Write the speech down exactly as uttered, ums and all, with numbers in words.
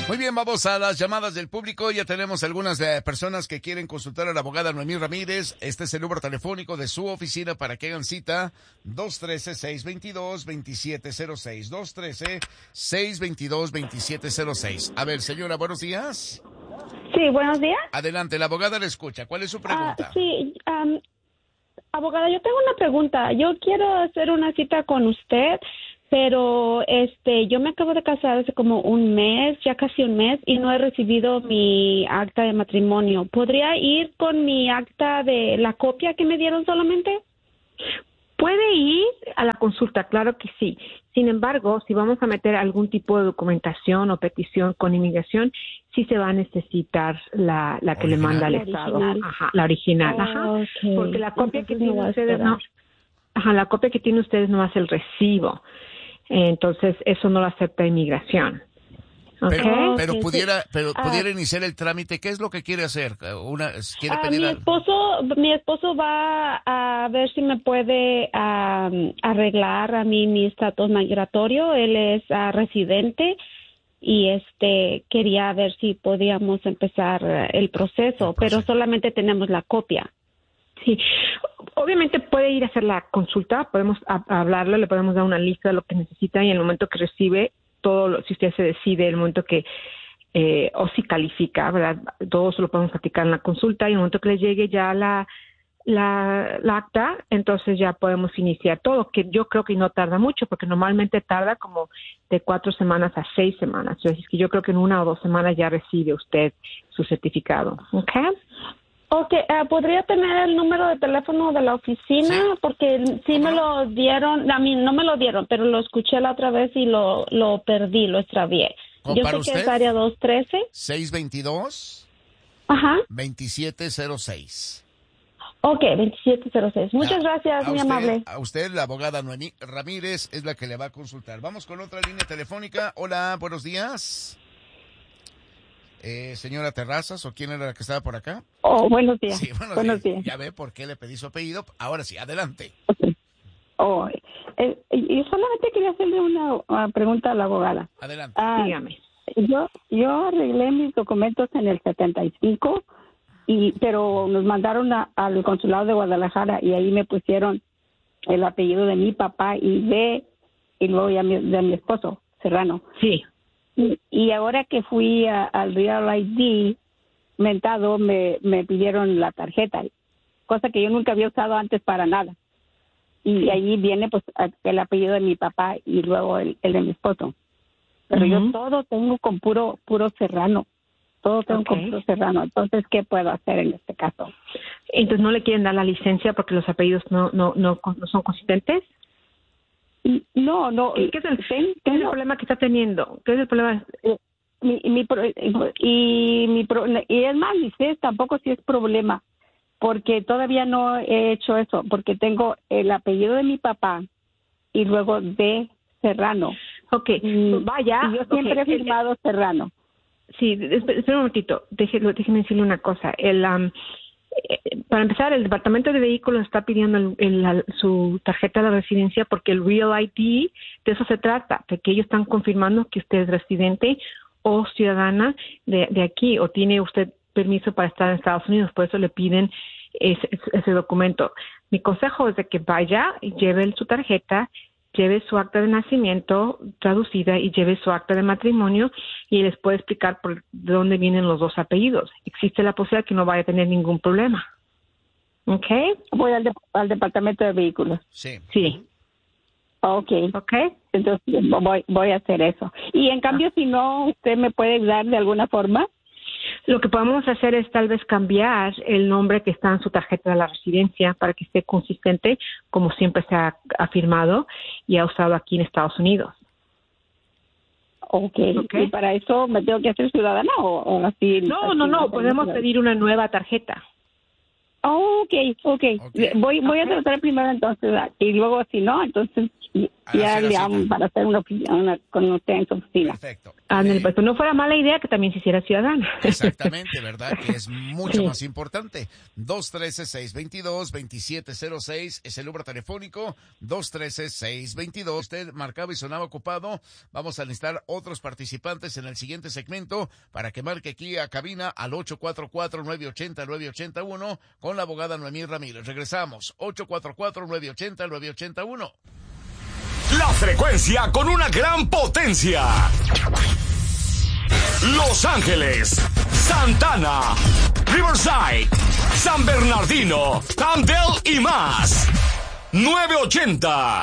Muy bien, vamos a las llamadas del público. Ya tenemos algunas eh, personas que quieren consultar a la abogada Noemí Ramírez. Este es el número telefónico de su oficina para que hagan cita. dos uno tres, seis dos dos, dos siete cero seis. dos uno tres, seis dos dos, dos siete cero seis. A ver, señora, buenos días. Sí, buenos días. Adelante, la abogada le escucha. ¿Cuál es su pregunta? Uh, sí, um, abogada, yo tengo una pregunta. Yo quiero hacer una cita con usted, pero este, yo me acabo de casar hace como un mes, ya casi un mes, y no he recibido mi acta de matrimonio. ¿Podría ir con mi acta de la copia que me dieron solamente? Puede ir a la consulta, claro que sí. Sin embargo, si vamos a meter algún tipo de documentación o petición con inmigración, sí se va a necesitar la, la que original. Le manda al la Estado. Original. Ajá, la original. Oh, ajá. okay. Porque la copia Entonces que tienen no ustedes no, ajá, la copia que tienen ustedes no hace el recibo. Entonces, eso no lo acepta inmigración. Pero, Okay. pero Okay, pudiera, sí. pero Ah. pudiera iniciar el trámite. ¿Qué es lo que quiere hacer? Una, quiere Ah, pedir mi al- esposo, mi esposo va a ver si me puede um, arreglar a mí mi estatus migratorio. Él es uh, residente y este quería ver si podíamos empezar uh, el proceso, El proceso. pero solamente tenemos la copia. Sí, obviamente puede ir a hacer la consulta, podemos a- hablarle, le podemos dar una lista de lo que necesita y en el momento que recibe todo, lo, si usted se decide, el momento que, eh, o si califica, ¿verdad? Todo eso lo podemos platicar en la consulta y en el momento que le llegue ya la, la, la acta, entonces ya podemos iniciar todo, que yo creo que no tarda mucho, porque normalmente tarda como de cuatro semanas a seis semanas, entonces es que yo creo que en una o dos semanas ya recibe usted su certificado, ¿ok? Ok, uh, ¿podría tener el número de teléfono de la oficina? Sí. Porque sí ¿Cómo me no? lo dieron, a mí no me lo dieron, pero lo escuché la otra vez y lo, lo perdí, lo extravié. ¿Cómo Yo para sé que usted? es área doscientos trece. seis dos dos, Ajá. dos siete cero seis. Ok, veintisiete cero seis. Muchas A- gracias, a muy usted, amable. A usted, la abogada Noemí Ramírez, es la que le va a consultar. Vamos con otra línea telefónica. Hola, buenos días. Eh, señora Terrazas, ¿o quién era la que estaba por acá? Oh, buenos días. Sí, buenos, buenos días. días. Ya ve por qué le pedí su apellido. Ahora sí, adelante. Oh, eh, y solamente quería hacerle una uh, pregunta a la abogada. Adelante. Ah, Dígame. yo yo arreglé mis documentos en el setenta y cinco, y, pero nos mandaron a- al consulado de Guadalajara y ahí me pusieron el apellido de mi papá y de, y luego ya mi, de mi esposo, Serrano. Sí. Y, y ahora que fui a- al Real I D mentado, me, me pidieron la tarjeta, cosa que yo nunca había usado antes para nada. Y Sí. allí viene pues el apellido de mi papá y luego el, el de mi esposo. Pero Ujú. yo todo tengo con puro puro Serrano. Todo tengo con Ok. puro Serrano. Entonces, ¿qué puedo hacer en este caso? Entonces, ¿no le quieren dar la licencia porque los apellidos no no no, no son consistentes? Y- No, no. ¿Qué, qué es el, ten- qué es el tengo- problema que está teniendo? ¿Qué es el problema? mi, mi pro- y mi pro- y es más, ni sé tampoco si es problema, porque todavía no he hecho eso, porque tengo el apellido de mi papá y luego de Serrano. Ok, Y, vaya. y yo siempre ok, he firmado Serrano. Sí, espera espera un momentito, déjeme, déjeme decirle una cosa. El, am, eh, para empezar, el Departamento de Vehículos está pidiendo el- el- la- su tarjeta de residencia porque el Real I D, de eso se trata, de que ellos están confirmando que usted es residente o ciudadana de, de aquí o tiene usted permiso para estar en Estados Unidos, por eso le piden ese, ese documento. Mi consejo es de que vaya y lleve su tarjeta, lleve su acta de nacimiento traducida y lleve su acta de matrimonio y les puede explicar por de dónde vienen los dos apellidos. Existe la posibilidad que no vaya a tener ningún problema. ¿Ok? Voy al, de- al departamento de vehículos. Sí. Sí. Ok, ¿Ok? entonces voy, voy a hacer eso. Y en cambio, si no, ¿usted me puede ayudar de alguna forma? Lo que podemos hacer es tal vez cambiar el nombre que está en su tarjeta de la residencia para que esté consistente como siempre se ha afirmado y ha usado aquí en Estados Unidos. Ok, Ok. ¿y para eso me tengo que hacer ciudadana o, o así? No, así no, no, tengo podemos que- pedir una nueva tarjeta. Oh, ok, ok. Ok. Voy, voy Ok. a tratar primero entonces ah, y luego si no, entonces A ya hacer la le cita. llamo para hacer una, oficina- una con usted en su oficina. Perfecto. Ándale, pues no fuera mala idea que también se hiciera ciudadana. Exactamente, ¿verdad? Que es mucho Sí. más importante. dos uno tres, seis dos dos, dos siete cero seis es el número telefónico. dos uno tres, seis dos dos. Usted marcaba y sonaba ocupado. Vamos a necesitar otros participantes en el siguiente segmento para que marque aquí a cabina al ocho cuatro cuatro, nueve ocho cero, nueve ocho uno con la abogada Noemí Ramírez. Regresamos. ocho cuatro cuatro, nueve ocho cero, nueve ocho uno. La frecuencia con una gran potencia. Los Ángeles, Santana, Riverside, San Bernardino, Tamdale y más. nueve ochenta.